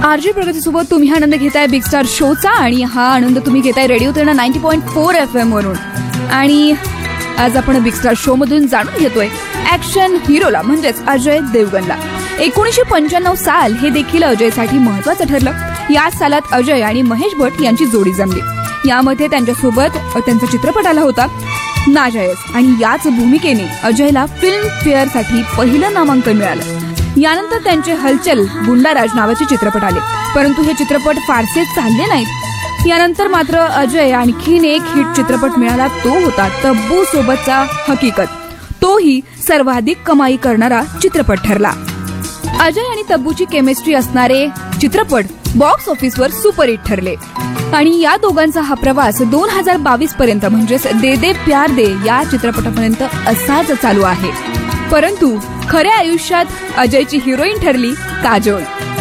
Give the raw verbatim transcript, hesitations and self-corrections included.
RJ प्रगतीसोबत तुम्ही आनंद घेताय big star शोचा आणि हा आनंद तुम्ही घेताय radio Terna ninety point four F M वरून. आणि आज आपण बिग स्टार शो मधून जाणून घेतोय ऍक्शन हिरोला म्हणजेच अजय देवगणला. एकोणीसशे पंच्याण्णव साल हे देखील अजयसाठी महत्वाचं ठरलं. याच सालात अजय आणि महेश भट्ट यांची जोडी जमली. यामध्ये त्यांच्यासोबत त्यांचा चित्रपट आला होता नाजायज आणि याच भूमिकेने अजयला फिल्म फेअर साठी पहिलं नामांकन मिळालं. यानंतर त्यांचे हलचल गुंडाराज नावाचे चित्रपट आले, परंतु हे चित्रपट फारसे चालले नाहीत. यानंतर मात्र अजय आणखीन एक हिट चित्रपट मिळाला, तो होता तब्बू सोबतचा हकीकत. तोही सर्वाधिक कमाई करणारा चित्रपट ठरला. अजय आणि तब्बूची केमिस्ट्री असणारे चित्रपट बॉक्स ऑफिसवर सुपरहिट ठरले आणि या दोघांचा हा प्रवास दोन हजार बावीस पर्यंत म्हणजेच दे दे प्यार दे या चित्रपटापर्यंत असाच चालू आहे. परंतु खऱ्या आयुष्यात अजयची हिरोईन ठरली काजोल.